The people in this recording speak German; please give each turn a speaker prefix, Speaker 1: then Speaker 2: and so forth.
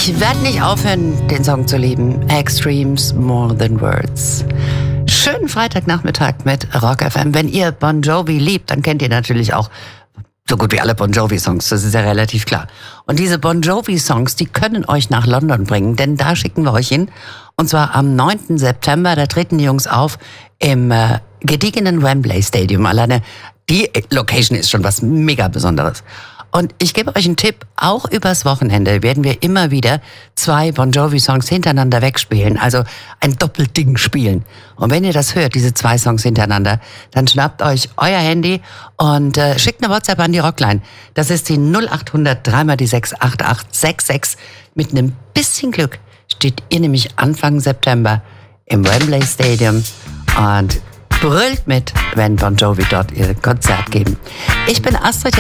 Speaker 1: Ich werde nicht aufhören, den Song zu lieben. Extremes More Than Words. Schönen Freitagnachmittag mit Rock FM. Wenn ihr Bon Jovi liebt, dann kennt ihr natürlich auch so gut wie alle Bon Jovi-Songs, das ist ja relativ klar. Und diese Bon Jovi-Songs, die können euch nach London bringen, denn da schicken wir euch hin. Und zwar am 9. September, da treten die Jungs auf im gediegenen Wembley Stadium. Alleine die Location ist schon was mega Besonderes. Und ich gebe euch einen Tipp, auch übers Wochenende werden wir immer wieder 2 Bon Jovi-Songs hintereinander wegspielen, also ein Doppelding spielen. Und wenn ihr das hört, diese 2 Songs hintereinander, dann schnappt euch euer Handy und schickt eine WhatsApp an die Rockline. Das ist die 0800 3 die 68866. Mit einem bisschen Glück steht ihr nämlich Anfang September im Wembley Stadium und brüllt mit, wenn Bon Jovi dort ihr Konzert geben. Ich bin Astrid